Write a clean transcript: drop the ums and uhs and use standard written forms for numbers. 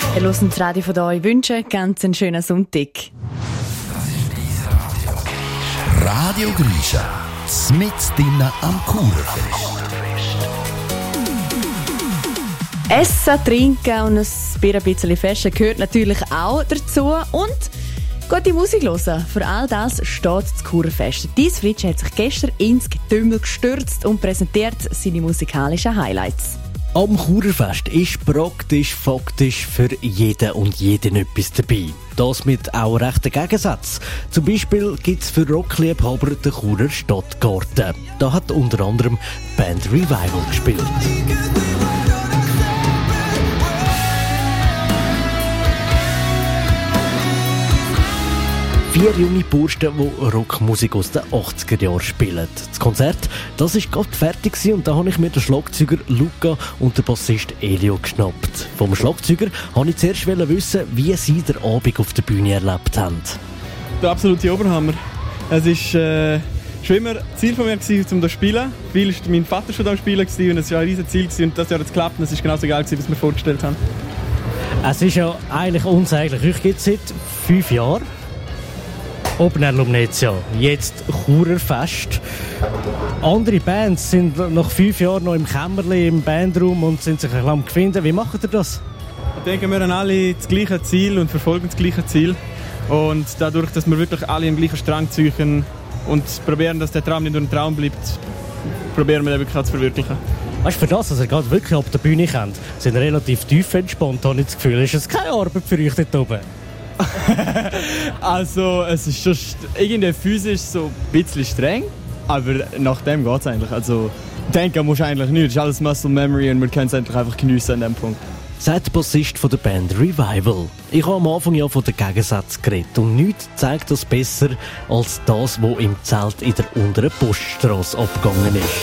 Ihr hört das Radio von euch. Wünsche ganz einen schönen Sonntag. Das ist dein Radio. Radio Grisha. Mit drinnen am Kurfest. Essen, trinken und ein bisschen Festen gehört natürlich auch dazu. Und gute Musik hören. Für all das steht das Kurfest. Dies Fritsch hat sich gestern ins Getümmel gestürzt und präsentiert seine musikalischen Highlights. Am Kurfest ist praktisch faktisch für jeden und jeden etwas dabei. Das mit auch rechten Gegensätzen. Zum Beispiel gibt es für Rockliebhaber den Churer Stadtgarten. Da hat unter anderem die Band Revival gespielt. 4 junge Burschen, die Rockmusik aus den 80er Jahren spielen. Das Konzert, das war gerade fertig und da habe ich mir den Schlagzeuger Luca und den Bassist Elio geschnappt. Vom Schlagzeuger wollte ich zuerst wissen, wie sie den Abend auf der Bühne erlebt haben. Der absolute Oberhammer. Es war schon immer Ziel von mir, um zu spielen. Weil war mein Vater schon am Spielen und es war ein riesiges Ziel und das Jahr hat es geklappt und es war genauso geil, wie wir mir vorgestellt haben. Es ist ja eigentlich unsäglich. Euch gibt es seit 5 Jahren. Opener Lumnezia, jetzt Churer Fest. Andere Bands sind nach 5 Jahren noch im Kämmerli, im Bandraum und sind sich ein bisschen am Finden. Wie macht ihr das? Ich denke, wir haben alle das gleiche Ziel und verfolgen das gleiche Ziel. Und dadurch, dass wir wirklich alle im gleichen Strang ziehen und probieren, dass der Traum nicht nur ein Traum bleibt, probieren wir den wirklich zu verwirklichen. Weißt du, für das, dass ihr gerade wirklich ab der Bühne kennt, sind relativ tief entspannt, habe ich das Gefühl. Ist es keine Arbeit für euch dort oben? Also, es ist schon irgendwie physisch so ein bisschen streng, aber nach dem geht es eigentlich. Also, denken musst du eigentlich nicht. Es ist alles Muscle Memory und wir können es eigentlich einfach geniessen an dem Punkt. Sagt der Bassist von der Band Revival. Ich habe am Anfang ja von den Gegensätzen geredet und nichts zeigt das besser als das, was im Zelt in der unteren Poststrasse abgegangen ist.